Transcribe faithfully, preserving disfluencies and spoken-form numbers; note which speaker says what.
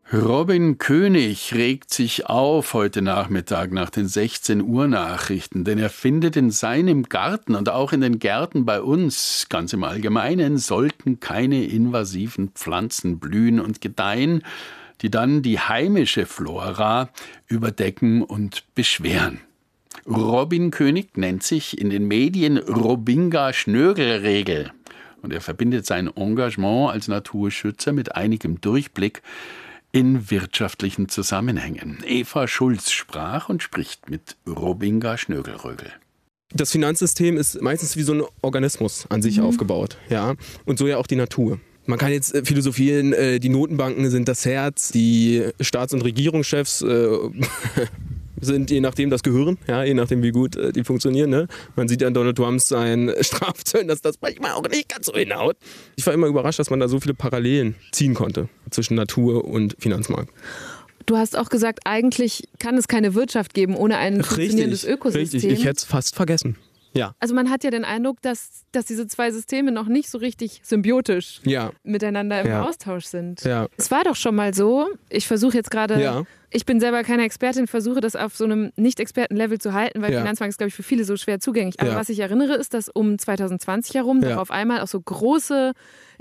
Speaker 1: Robin König regt sich auf heute Nachmittag nach den sechzehn Uhr Nachrichten, denn er findet, in seinem Garten und auch in den Gärten bei uns, ganz im Allgemeinen, sollten keine invasiven Pflanzen blühen und gedeihen, die dann die heimische Flora überdecken und beschweren. Robin König nennt sich in den Medien Robinga-Schnögel-Regel und er verbindet sein Engagement als Naturschützer mit einigem Durchblick in wirtschaftlichen Zusammenhängen. Eva Schulz sprach und spricht mit Robinga-Schnögel-Rögel.
Speaker 2: Das Finanzsystem ist meistens wie so ein Organismus an sich mhm. aufgebaut, ja, und so ja auch die Natur. Man kann jetzt philosophieren, äh, die Notenbanken sind das Herz, die Staats- und Regierungschefs äh, sind je nachdem das Gehirn, ja, je nachdem wie gut äh, die funktionieren. Ne? Man sieht ja an Donald Trumps seinen Strafzöllen, dass das manchmal auch nicht ganz so hinhaut. Ich war immer überrascht, dass man da so viele Parallelen ziehen konnte zwischen Natur und Finanzmarkt.
Speaker 3: Du hast auch gesagt, eigentlich kann es keine Wirtschaft geben ohne ein funktionierendes Ökosystem.
Speaker 2: Richtig, ich hätte es fast vergessen. Ja.
Speaker 3: Also man hat ja den Eindruck, dass, dass diese zwei Systeme noch nicht so richtig symbiotisch
Speaker 2: ja.
Speaker 3: miteinander im
Speaker 2: ja.
Speaker 3: Austausch sind.
Speaker 2: Ja.
Speaker 3: Es war doch schon mal so, ich versuche jetzt gerade,
Speaker 2: ja.
Speaker 3: ich bin selber keine Expertin, versuche das auf so einem Nicht-Experten-Level zu halten, weil
Speaker 2: ja.
Speaker 3: Finanzmarkt ist, glaube ich, für viele so schwer zugänglich. Aber
Speaker 2: ja.
Speaker 3: was ich erinnere, ist, dass um zwanzig zwanzig herum
Speaker 2: ja.
Speaker 3: doch auf einmal auch so große